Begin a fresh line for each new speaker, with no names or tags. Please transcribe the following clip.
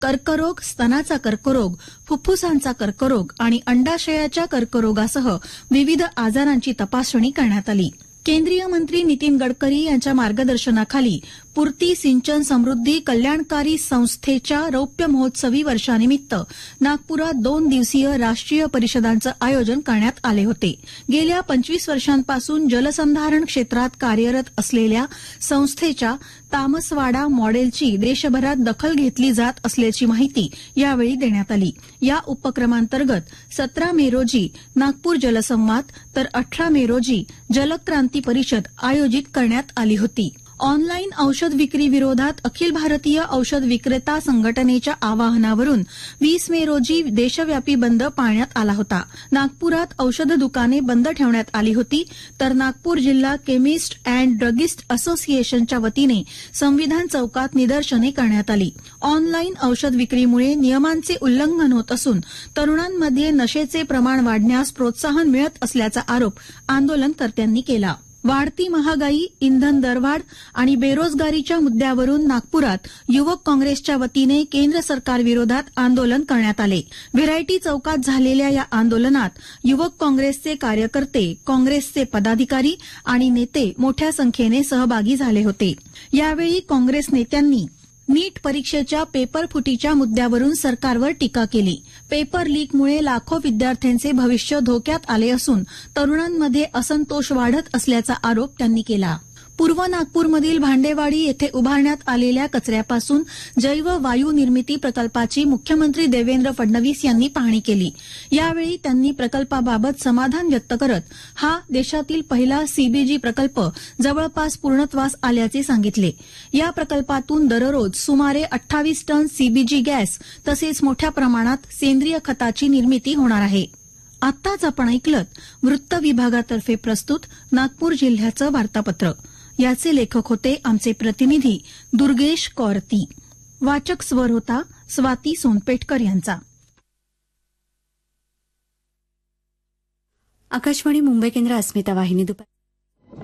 कर्करोग, स्तनाचा कर्करोग, फुफ्फुसांचा कर्करोग आणि अंडाशयाच्या कर्करोगासह विविध आजारांची तपासणी करण्यात आली. केंद्रीय मंत्री नितीन गडकरी यांच्या मार्गदर्शनाखाली पूर्ती सिंचन समृद्धी कल्याणकारी संस्थेच्या रौप्य महोत्सवी वर्षानिमित्त नागपुरात 2 दिवसीय राष्ट्रीय परिषदांचं आयोजन करण्यात आले होते. गेल्या 25 वर्षांपासून जलसंधारण क्षेत्रात कार्यरत असलेल्या संस्थेच्या तामसवाडा मॉडेलची देशभरात दखल घेतली जात असल्याची माहिती यावेळी देण्यात आली. या उपक्रमांतर्गत 17 मे रोजी नागपूर जलसंवाद तर 18 मे रोजी जलक्रांती परिषद आयोजित करण्यात आली होती. ऑनलाईन औषध विक्री विरोधात अखिल भारतीय औषध विक्रेता संघटनेच्या आवाहनावरून 20 मे रोजी देशव्यापी बंद पाळण्यात आला होता. नागपुरात औषध दुकाने बंद ठेवण्यात आली होती, तर नागपूर जिल्हा केमिस्ट अँड ड्रगिस्ट असोसिएशनच्या वतीने संविधान चौकात निदर्शने करण्यात आली. ऑनलाईन औषध विक्रीमुळे नियमांचे उल्लंघन होत असून तरुणांमध्ये नशेचे प्रमाण वाढण्यास प्रोत्साहन मिळत असल्याचा आरोप आंदोलनकर्त्यांनी केला. वाढती महागाई, इंधन दरवाढ आणि बेरोजगारीच्या मुद्द्यावरून नागपुरात युवक काँग्रेसच्या वतीने केंद्र सरकारविरोधात आंदोलन करण्यात आले. व्हेरायटी चौकात झालेल्या या आंदोलनात युवक काँग्रेसचे कार्यकर्ते, काँग्रेसचे पदाधिकारी आणि नेते मोठ्या संख्येने सहभागी झाले होते. यावेळी काँग्रेस नेत्यांनी नीट परीक्षेच्या पेपर फुटीच्या मुद्द्यावरून सरकारवर टीका केली. पेपर लीकमुळे लाखो विद्यार्थ्यांचे भविष्य धोक्यात आले असून तरुणांमध्ये असंतोष वाढत असल्याचा आरोप त्यांनी केला. पूर्व नागपूरमधील भांडेवाडी येथे उभारण्यात आलेल्या कचऱ्यापासून जैव वायू निर्मिती प्रकल्पाची मुख्यमंत्री देवेंद्र फडणवीस यांनी पाहणी केली. यावेळी त्यांनी प्रकल्पाबाबत समाधान व्यक्त करत हा देशातील पहिला सीबीजी प्रकल्प जवळपास पूर्णत्वास आल्याचे सांगितले. या प्रकल्पातून दररोज सुमारे 28 टन सीबीजी गॅस तसेच मोठ्या प्रमाणात सेंद्रिय खताची निर्मिती होणार आहे. आत्ताच आपण ऐकलत वृत्त विभागातर्फे प्रस्तुत नागपूर जिल्ह्याचं वार्तापत्र. याचे लेखक होते आमचे प्रतिनिधी दुर्गेश कौरती. वाचक स्वर होता स्वाती सोनपेटकर यांचा.
आकाशवाणी मुंबई केंद्र अस्मिता वाहिनी दुपार